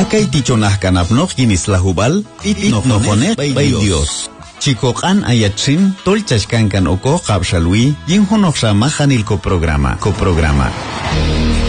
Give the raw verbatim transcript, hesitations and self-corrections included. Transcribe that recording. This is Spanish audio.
Akay tichonah kanapnoq kinislahubal, itnoqoneq bay Dios. Chikoqan ayatsin, tolchashkankan oko qabshalwi, yinhonoq shamahanilko programa, ko programa.